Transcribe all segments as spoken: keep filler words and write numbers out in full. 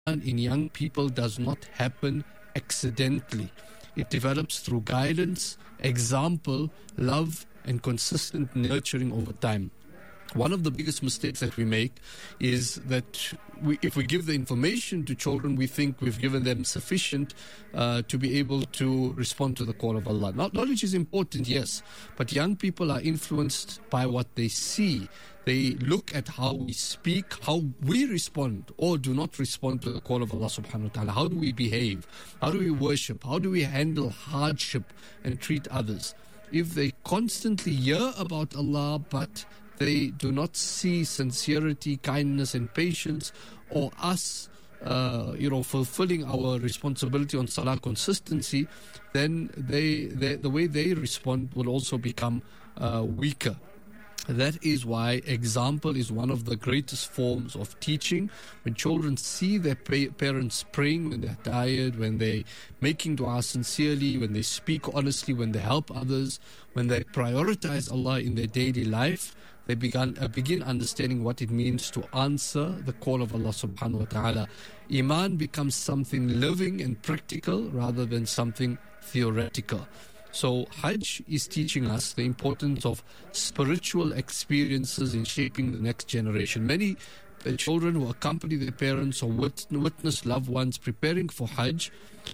Iman in young people does not happen accidentally. It develops through guidance, example, love, and consistent nurturing over time. One of the biggest mistakes that we make is that we, if we give the information to children, we think we've given them sufficient uh, to be able to respond to the call of Allah. Now, knowledge is important, yes, but young people are influenced by what they see. They look at how we speak, how we respond or do not respond to the call of Allah subhanahu wa ta'ala. How do we behave? How do we worship? How do we handle hardship and treat others? If they constantly hear about Allah, but they do not see sincerity, kindness, and patience, or us, uh, you know, fulfilling our responsibility on salah consistency, then they, they the way they respond will also become uh, weaker. That is why example is one of the greatest forms of teaching. When children see their pa- parents praying, when they're tired, when they're making dua sincerely, when they speak honestly, when they help others, when they prioritize Allah in their daily life, they began, uh, begin understanding what it means to answer the call of Allah subhanahu wa ta'ala. Iman becomes something living and practical rather than something theoretical. So Hajj is teaching us the importance of spiritual experiences in shaping the next generation. Many uh, children who accompany their parents or wit- witness loved ones preparing for Hajj,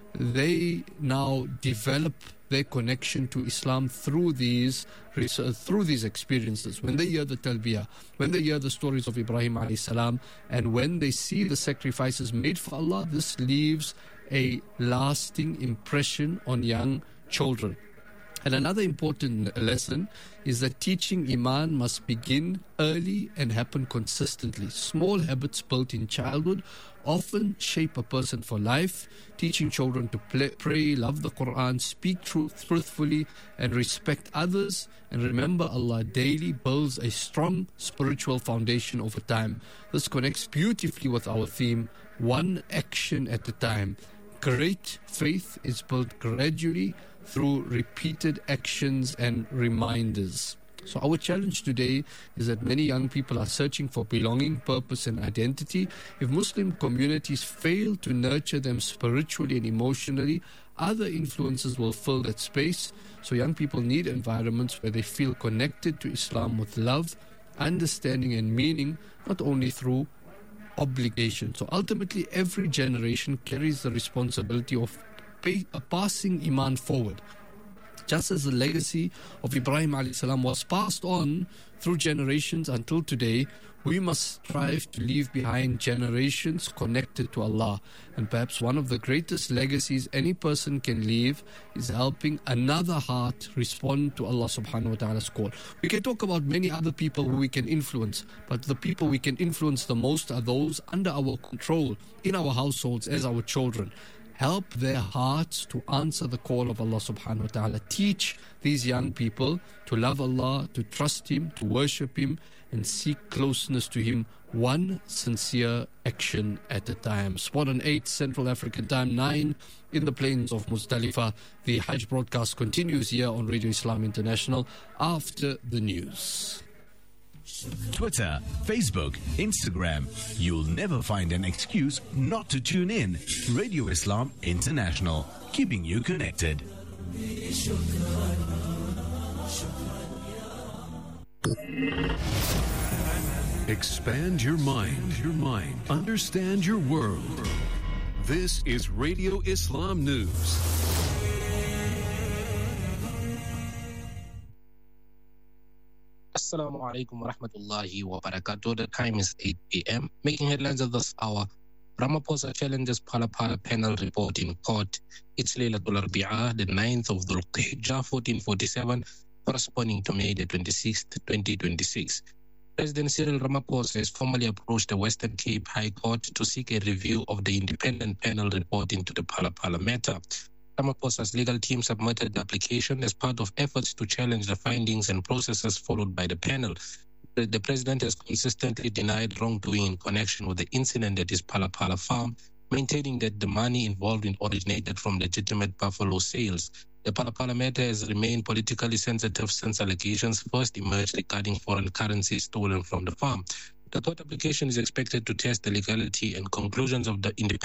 they now develop their connection to Islam through these uh, through these experiences. When they hear the talbiyah, when they hear the stories of Ibrahim alayhi salam, and when they see the sacrifices made for Allah, this leaves a lasting impression on young children. And another important lesson is that teaching Iman must begin early and happen consistently. Small habits built in childhood often shape a person for life. Teaching children to play, pray, love the Quran, speak truth, truthfully, and respect others, and remember Allah daily builds a strong spiritual foundation over time. This connects beautifully with our theme, one action at a time. Great faith is built gradually through repeated actions and reminders. So our challenge today is that many young people are searching for belonging, purpose, and identity. If Muslim communities fail to nurture them spiritually and emotionally, other influences will fill that space. So young people need environments where they feel connected to Islam with love, understanding, and meaning, not only through obligation. So ultimately, every generation carries the responsibility of pay, uh, passing Iman forward. Just as the legacy of Ibrahim alayhi salam was passed on through generations until today, we must strive to leave behind generations connected to Allah. And perhaps one of the greatest legacies any person can leave is helping another heart respond to Allah subhanahu wa ta'ala's call. We can talk about many other people who we can influence, but the people we can influence the most are those under our control, in our households, as our children. Help their hearts to answer the call of Allah subhanahu wa ta'ala. Teach these young people to love Allah, to trust Him, to worship Him, and seek closeness to Him, one sincere action at a time. Spot on eight Central African Time, nine in the plains of Muzdalifah. The Hajj broadcast continues here on Radio Islam International after the news. Twitter, Facebook, Instagram. You'll never find an excuse not to tune in. Radio Islam International, keeping you connected. Expand your mind, your mind. Understand your world. This is Radio Islam News. Assalamu alaikum wa rahmatullahi wa barakatuh. The time is eight p.m. Making headlines at this hour. Ramaphosa challenges Phala Phala panel report in court. It's Laylatul Arbi'a, the ninth of Dhul Qijjah, fourteen forty-seven, corresponding to May the twenty-sixth, twenty twenty-six. President Cyril Ramaphosa has formally approached the Western Cape High Court to seek a review of the independent panel report into the Phala Phala matter. Ramaphosa's legal team submitted the application as part of efforts to challenge the findings and processes followed by the panel. The president has consistently denied wrongdoing in connection with the incident at his Phala Phala farm, maintaining that the money involved in originated from legitimate buffalo sales. The Phala Phala matter has remained politically sensitive since allegations first emerged regarding foreign currency stolen from the farm. The court application is expected to test the legality and conclusions of the independent